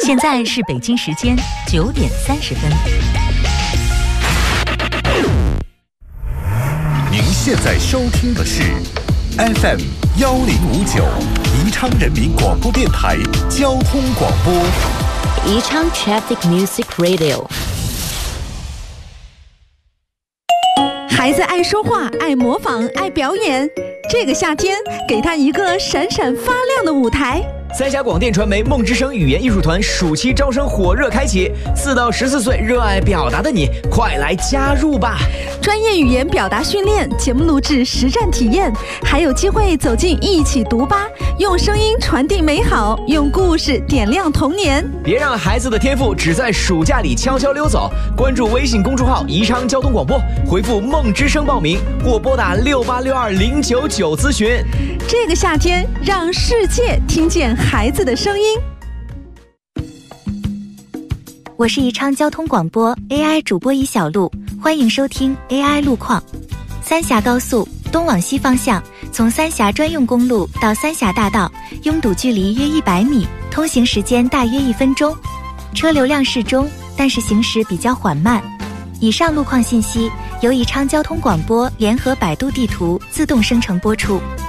现在是北京时间9:30。 您现在收听的是 FM 1059宜昌人民广播电台交通广播。 宜昌 Traffic Music Radio。 孩子爱说话，爱模仿，爱表演。这个夏天，给他一个闪闪发亮的舞台。 三峡广电传媒梦之声语言艺术团暑期招生火热开启，4到14岁热爱表达的你，快来加入吧！ 专业语言表达训练、节目录制、实战体验，还有机会走进一起读吧，用声音传递美好，用故事点亮童年。 别让孩子的天赋只在暑假里悄悄溜走！关注微信公众号宜昌交通广播，回复梦之声报名，或拨打6862099咨询。 这个夏天，让世界听见孩子的声音。 我是宜昌交通广播 AI 主播尹小璐，欢迎收听 AI 路况。三峡高速东往西方向，从三峡专用公路到三峡大道，拥堵距离约100米，通行时间大约1分钟，车流量适中，但是行驶比较缓慢。以上路况信息由宜昌交通广播联合百度地图自动生成播出。